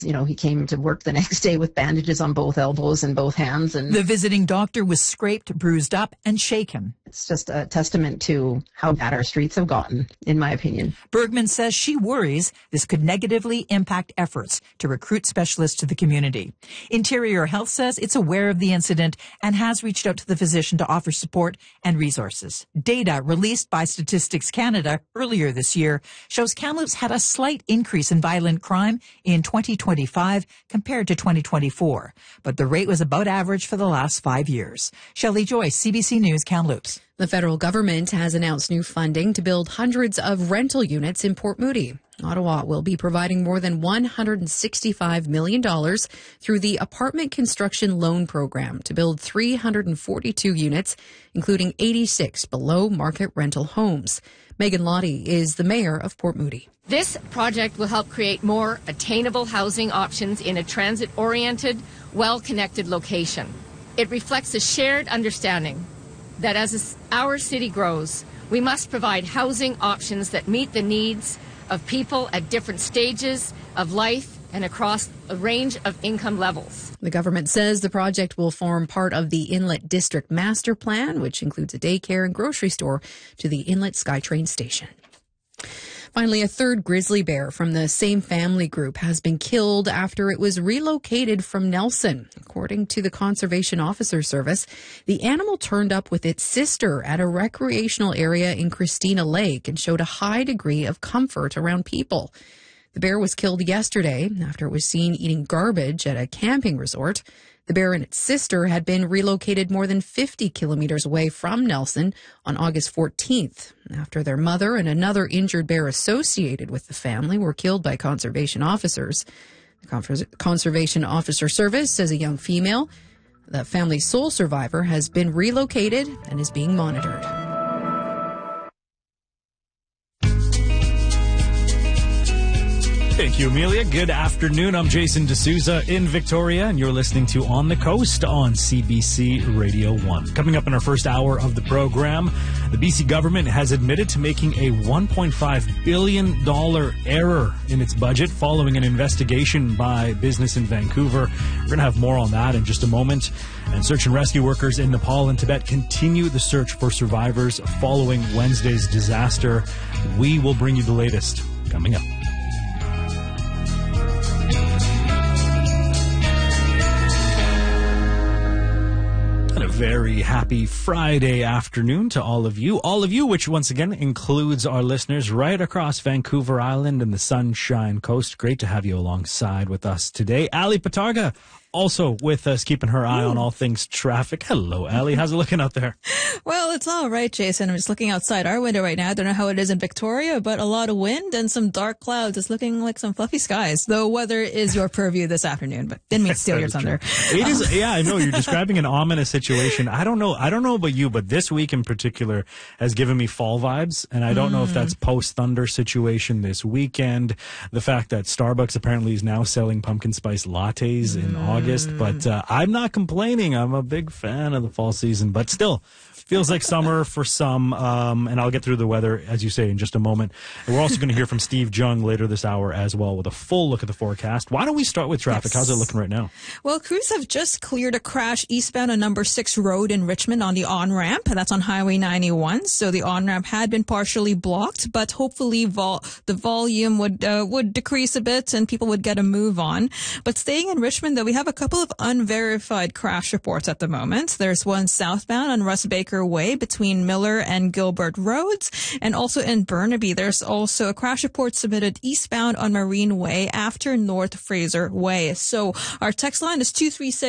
He came to work the next day with bandages on both elbows and both hands. And the visiting doctor was scraped, bruised up, and shaken. It's just a testament to how bad our streets have gotten, in my opinion. Bergman says she worries this could negatively impact efforts to recruit specialists to the community. Interior Health says it's aware of the incident and has reached out to the physician to offer support and resources. Data released by Statistics Canada earlier this year shows Kamloops had a slight increase in violent crime in 2025 compared to 2024, but the rate was about average for the last 5 years. Shelley Joyce, CBC News, Kamloops. The federal government has announced new funding to build hundreds of rental units in Port Moody. Ottawa will be providing more than $165 million through the Apartment Construction Loan Program to build 342 units, including 86 below-market rental homes. Megan Lottie is the mayor of Port Moody. This project will help create more attainable housing options in a transit-oriented, well-connected location. It reflects a shared understanding that as our city grows, we must provide housing options that meet the needs of people at different stages of life and across a range of income levels. The government says the project will form part of the Inlet District Master Plan, which includes a daycare and grocery store to the Inlet SkyTrain station. Finally, a third grizzly bear from the same family group has been killed after it was relocated from Nelson. According to the Conservation Officer Service, the animal turned up with its sister at a recreational area in Christina Lake and showed a high degree of comfort around people. The bear was killed yesterday after it was seen eating garbage at a camping resort. The bear and its sister had been relocated more than 50 kilometers away from Nelson on August 14th after their mother and another injured bear associated with the family were killed by conservation officers. The Conservation Officer Service says a young female, the family's sole survivor, has been relocated and is being monitored. Thank you, Amelia. Good afternoon. I'm Jason D'Souza in Victoria, and you're listening to On the Coast on CBC Radio 1. Coming up in our first hour of the program, the BC government has admitted to making a $1.5 billion error in its budget following an investigation by business in Vancouver. We're going to have more on that in just a moment. And search and rescue workers in Nepal and Tibet continue the search for survivors following Wednesday's disaster. We will bring you the latest coming up. Very happy Friday afternoon to all of you, which once again includes our listeners right across Vancouver Island and the Sunshine Coast. Great to have you alongside with us today. Ali Patarga also with us, keeping her eye on all things traffic. Hello, Ali. How's it looking out there? Well, it's all right, Jason. I'm just looking outside our window right now. I don't know how it is in Victoria, but a lot of wind and some dark clouds. It's looking like some fluffy skies. The weather is your purview this afternoon, but didn't mean to steal your thunder. It is, yeah, I know. You're describing an ominous situation. I don't know about you, but this week in particular has given me fall vibes, and I don't know if that's post-thunder situation this weekend. The fact that Starbucks apparently is now selling pumpkin spice lattes in August, but I'm not complaining. I'm a big fan of the fall season, but still feels like summer for some, and I'll get through the weather, as you say, in just a moment. And we're also going to hear from Steve Jung later this hour as well with a full look at the forecast. Why don't we start with traffic? Yes. How's it looking right now? Well, crews have just cleared a crash eastbound on number 6 road in Richmond on the on-ramp. That's on Highway 91. So the on-ramp had been partially blocked, but hopefully the volume would decrease a bit and people would get a move on. But staying in Richmond, though, we have a couple of unverified crash reports at the moment. There's one southbound on Russ Baker Way between Miller and Gilbert Roads, and also in Burnaby there's also a crash report submitted eastbound on Marine Way after North Fraser Way. So our text line is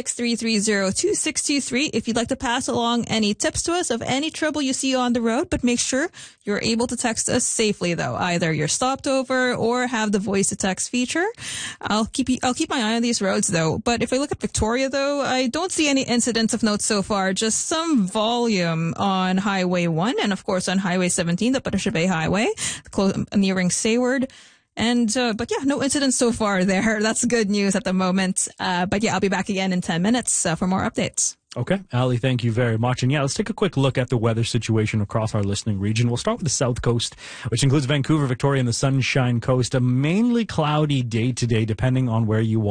236-330-2623 if you'd like to pass along any tips to us of any trouble you see on the road, but make sure you're able to text us safely though. Either you're stopped over or have the voice to text feature. I'll keep my eye on these roads though. But if I look at Victoria though, I don't see any incidents of note so far, just some volume on Highway 1 and of course on Highway 17, the Patricia Bay Highway, nearing Sayward. And, but yeah, no incidents so far there. That's good news at the moment. But yeah, I'll be back again in 10 minutes for more updates. Okay, Ali, thank you very much. And yeah, let's take a quick look at the weather situation across our listening region. We'll start with the South Coast, which includes Vancouver, Victoria, and the Sunshine Coast. A mainly cloudy day today, depending on where you